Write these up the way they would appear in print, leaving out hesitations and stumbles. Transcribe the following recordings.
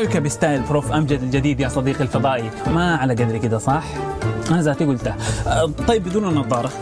رأيك بستايل بروف أمجد الجديد يا صديقي الفضائي؟ ما على قدري كده صح؟ أنا ذاتي قلتها. طيب بدون النظارة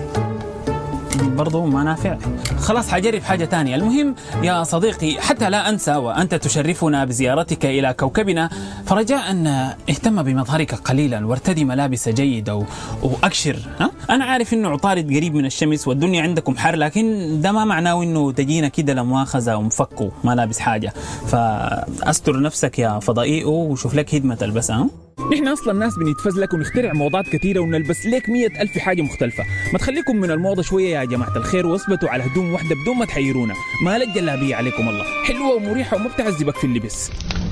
برضو ما نافع. خلاص حجرب حاجة تانية. المهم يا صديقي، حتى لا أنسى وأنت تشرفنا بزيارتك إلى كوكبنا، فرجاء أن اهتم بمظهرك قليلا وارتدي ملابس جيدة وأكشر. أنا عارف أنه عطارد قريب من الشمس والدنيا عندكم حر، لكن ده ما معناه أنه تجينا كده لمؤاخذة ومفكوا ما لابس حاجة. فأستر نفسك يا فضائي وشوف لك هدمة تلبسها. نحن أصلا الناس بنتفزلك ونخترع موضات كثيرة ونلبس لك 100,000 حاجة مختلفة. ما تخليكم من الموضة شوية يا جماعة الخير، واثبتوا على هدوم واحدة بدون ما تحيرونا. ما لك جلابية عليكم الله، حلوة ومريحة وما بتعذبك في اللبس.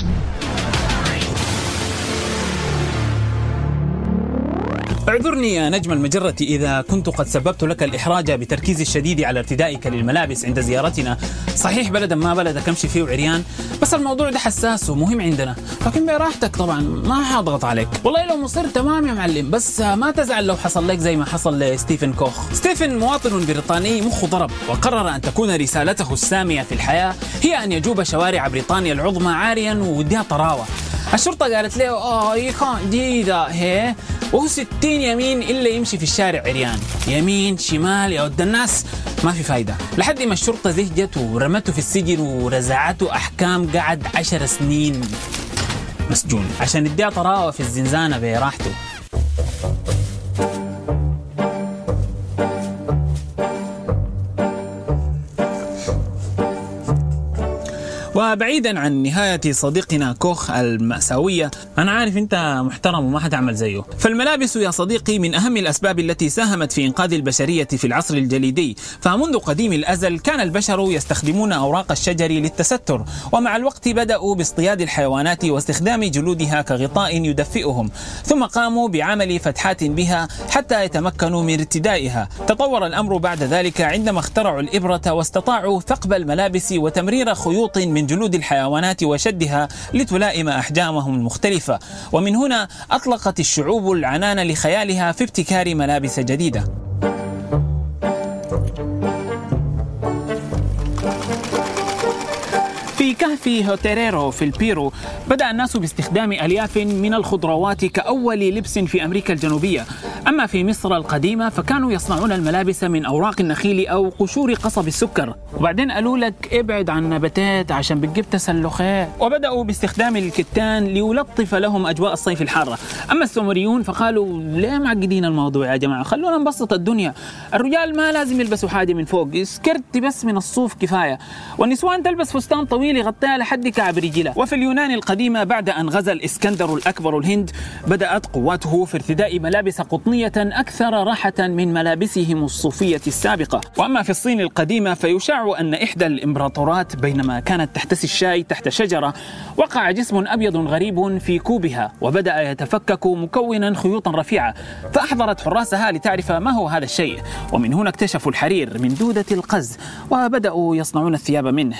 اعذرني يا نجم المجرة إذا كنت قد سببت لك الإحراج بتركيز الشديد على ارتدائك للملابس عند زيارتنا. صحيح بلدا ما بلدك أمشي فيه عريان، بس الموضوع ده حساس ومهم عندنا، لكن براحتك طبعا ما حاضغط عليك. والله لو مصر تمام يا معلم، بس ما تزعل لو حصل لك زي ما حصل لستيفن كوخ. ستيفن مواطن بريطاني مخه ضرب، وقرر أن تكون رسالته السامية في الحياة هي أن يجوب شوارع بريطانيا العظمى عاريا ووديها طراوة. الشرطة قالت له you can't do that here، وهو 60 يمين إلا يمشي في الشارع عريان، يمين شمال يا ود الناس ما في فايدة، لحد ما الشرطة زهجت ورمته في السجن ورزعته أحكام قعد 10 سنين مسجون عشان يديها طراوة في الزنزانة براحته. وبعيدا عن نهاية صديقنا كوخ المأساوية، أنا عارف أنت محترم وما حتعمل زيه. فالملابس يا صديقي من أهم الأسباب التي ساهمت في إنقاذ البشرية في العصر الجليدي. فمنذ قديم الأزل كان البشر يستخدمون أوراق الشجر للتستر، ومع الوقت بدأوا باصطياد الحيوانات واستخدام جلودها كغطاء يدفئهم، ثم قاموا بعمل فتحات بها حتى يتمكنوا من ارتدائها. تطور الأمر بعد ذلك عندما اخترعوا الإبرة واستطاعوا ثقب الملابس وتمرير خيوط من جلود الحيوانات وشدها لتلائم أحجامهم المختلفة، ومن هنا أطلقت الشعوب العنان لخيالها في ابتكار ملابس جديدة. في كهف هوتيريرو في البيرو بدأ الناس باستخدام ألياف من الخضروات كأول لبس في أمريكا الجنوبية. أما في مصر القديمة فكانوا يصنعون الملابس من أوراق النخيل أو قشور قصب السكر، وبعدين قالوا لك ابعد عن النباتات عشان بتجيب تسلخات، وبدأوا باستخدام الكتان ليلطف لهم أجواء الصيف الحارة. أما السومريون فقالوا ليه معقدين الموضوع يا جماعة، خلونا نبسط الدنيا، الرجال ما لازم يلبسوا حاجة من فوق، سكرت بس من الصوف كفاية، والنسوان تلبس فستان طويل يغطيها لحد كعب رجلها. وفي اليونان القديمة بعد أن غزا الإسكندر الأكبر الهند بدأت قواته في ارتداء ملابس قطنية أكثر راحة من ملابسهم الصوفية السابقة. وأما في الصين القديمة فيشاع أن إحدى الإمبراطورات بينما كانت تحتسي الشاي تحت شجرة وقع جسم أبيض غريب في كوبها وبدأ يتفكك مكونا خيوطا رفيعة، فأحضرت حراسها لتعرف ما هو هذا الشيء، ومن هنا اكتشفوا الحرير من دودة القز وبدأوا يصنعون الثياب منه.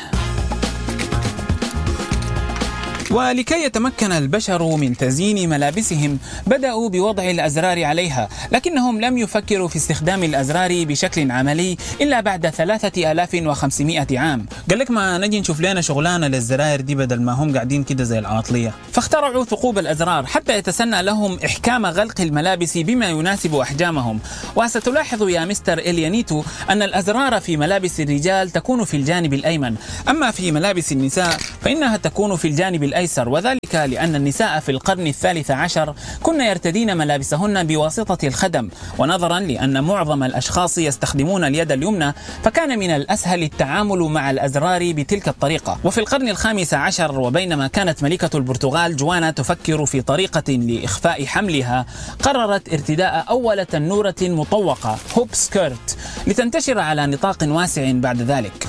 ولكي يتمكن البشر من تزيين ملابسهم بدأوا بوضع الأزرار عليها، لكنهم لم يفكروا في استخدام الأزرار بشكل عملي إلا بعد 3500 عام. قال لك ما نجي نشوف لنا شغلانة للزراير دي بدل ما هم قاعدين كده زي العاطلية، فاخترعوا ثقوب الأزرار حتى يتسنى لهم إحكام غلق الملابس بما يناسب أحجامهم. وستلاحظ يا مستر إليانيتو أن الأزرار في ملابس الرجال تكون في الجانب الأيمن، أما في ملابس النساء فإنها تكون في الجانب الأيسر، وذلك لأن النساء في القرن الثالث عشر كن يرتدين ملابسهن بواسطة الخدم، ونظرا لأن معظم الأشخاص يستخدمون اليد اليمنى فكان من الأسهل التعامل مع الأزرار بتلك الطريقة. وفي القرن الخامس عشر وبينما كانت ملكة البرتغال جوانا تفكر في طريقة لإخفاء حملها، قررت ارتداء أول تنورة مطوقة هوب سكيرت لتنتشر على نطاق واسع بعد ذلك.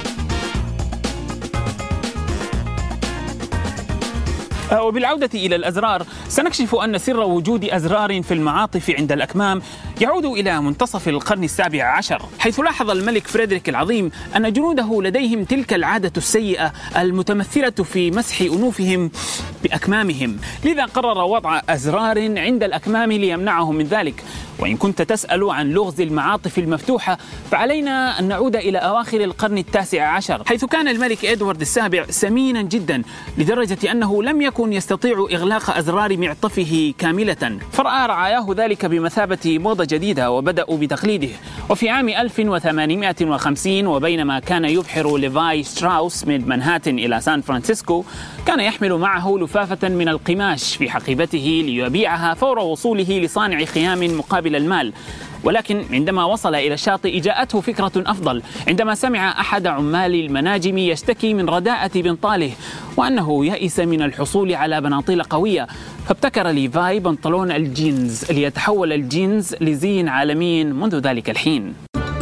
وبالعودة إلى الأزرار سنكشف أن سر وجود أزرار في المعاطف عند الأكمام يعود إلى منتصف القرن السابع عشر، حيث لاحظ الملك فريدريك العظيم أن جنوده لديهم تلك العادة السيئة المتمثلة في مسح أنوفهم بأكمامهم، لذا قرر وضع أزرار عند الأكمام ليمنعهم من ذلك. وإن كنت تسأل عن لغز المعاطف المفتوحة فعلينا أن نعود إلى أواخر القرن التاسع عشر، حيث كان الملك إدوارد السابع سمينا جدا لدرجة أنه لم يكن يستطيع إغلاق أزرار معطفه كاملة، فرأى رعاياه ذلك بمثابة موضة جديدة وبدأوا بتقليده. وفي عام 1850 وبينما كان يبحر ليفاي ستراوس من منهاتن إلى سان فرانسيسكو، كان يحمل معه لفافة من القماش في حقيبته ليبيعها فور وصوله لصانع خيام مقابل المال. ولكن عندما وصل إلى الشاطئ جاءته فكرة أفضل عندما سمع أحد عمال المناجم يشتكي من رداءة بنطاله وأنه يئس من الحصول على بناطيل قوية، فابتكر ليفاي بنطلون الجينز ليتحول الجينز لزي عالمي منذ ذلك الحين.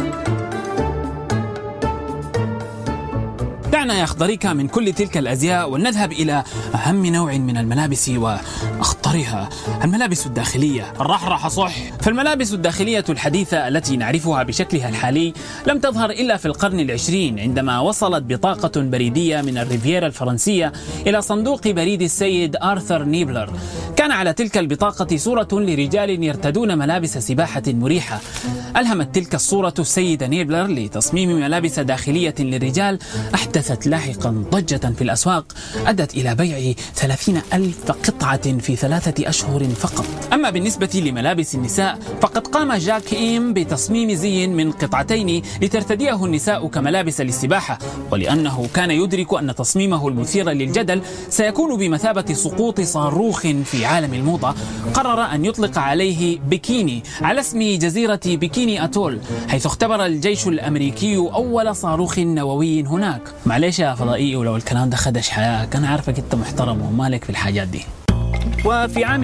دعنا يا أخضريكا من كل تلك الأزياء ولنذهب إلى أهم نوع من الملابس وأخطرها، الملابس الداخلية. الرحرح صح. فالملابس الداخلية الحديثة التي نعرفها بشكلها الحالي لم تظهر إلا في القرن العشرين، عندما وصلت بطاقة بريدية من الريفيرا الفرنسية إلى صندوق بريد السيد آرثر نيبلر. كان على تلك البطاقة صورة لرجال يرتدون ملابس سباحة مريحة. ألهمت تلك الصورة السيد نيبلر لتصميم ملابس داخلية للرجال أحدثت لاحقا ضجة في الأسواق أدت إلى بيع 30,000 قطعة في 3 أشهر فقط. أما بالنسبة لملابس النساء فقد قام جاك إيم بتصميم زي من قطعتين لترتديه النساء كملابس للسباحة، ولأنه كان يدرك أن تصميمه المثير للجدل سيكون بمثابة سقوط صاروخ في عالم الموضة، قرر أن يطلق عليه بيكيني على اسم جزيرة بيكيني أتول، حيث اختبر الجيش الأمريكي أول صاروخ نووي هناك. معليش يا فضائي، ولو الكلام ده خدش حياك أنا عارفك أنت محترم ومالك في الحاجات دي. وفي عام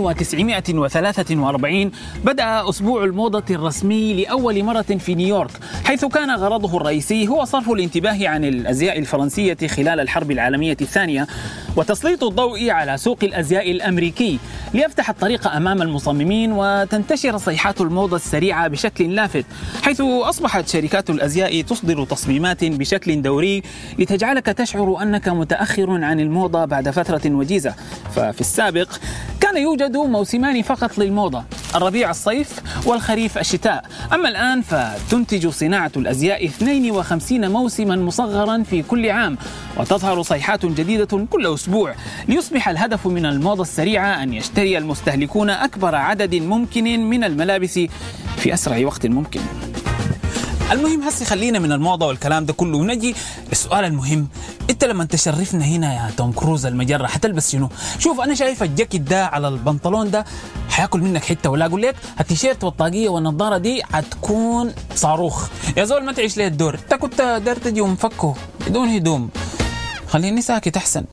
1943 بدأ أسبوع الموضة الرسمي لأول مرة في نيويورك، حيث كان غرضه الرئيسي هو صرف الانتباه عن الأزياء الفرنسية خلال الحرب العالمية الثانية وتسليط الضوء على سوق الأزياء الأمريكي ليفتح الطريق أمام المصممين وتنتشر صيحات الموضة السريعة بشكل لافت، حيث أصبحت شركات الأزياء تصدر تصميمات بشكل دوري لتجعلك تشعر أنك متأخر عن الموضة بعد فترة وجيزة. ففي السابق كان يوجد موسمان فقط للموضة، الربيع الصيف والخريف الشتاء، أما الآن فتنتج صناعة الأزياء 52 موسما مصغرا في كل عام، وتظهر صيحات جديدة كل أسبوع، ليصبح الهدف من الموضة السريعة أن يشتري المستهلكون أكبر عدد ممكن من الملابس في أسرع وقت ممكن. المهم هسي خلينا من الموضة والكلام ده كله ونجي السؤال المهم، انت لما تشرفنا هنا يا توم كروز المجرة حتلبس شنو؟ شوف انا شايف الجاكيت ده على البنطلون ده حياكل منك حتة، ولا اقول لك التيشيرت والطاقية والنظارة دي حتكون صاروخ. يا زول ما تعيش ليه الدور، انت كنت دار تجي ومفكه بدون هدوم، خليني ساكت احسن.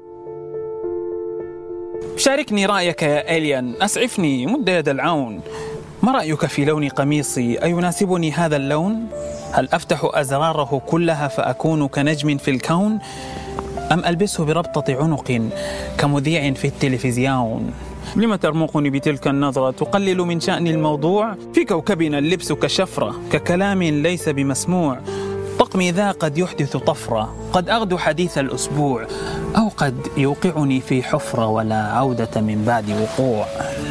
شاركني رأيك يا إليان، أسعفني مد يد العون. ما رأيك في لون قميصي؟ أيناسبني هذا اللون؟ هل أفتح أزراره كلها فأكون كنجم في الكون؟ أم ألبسه بربطة عنق كمذيع في التلفزيون؟ لما ترمقني بتلك النظرة؟ تقلل من شأن الموضوع؟ في كوكبنا اللبس كشفرة، ككلام ليس بمسموع. طقمي ذا قد يحدث طفرة، قد أغدو حديث الأسبوع، أو قد يوقعني في حفرة ولا عودة من بعد وقوع.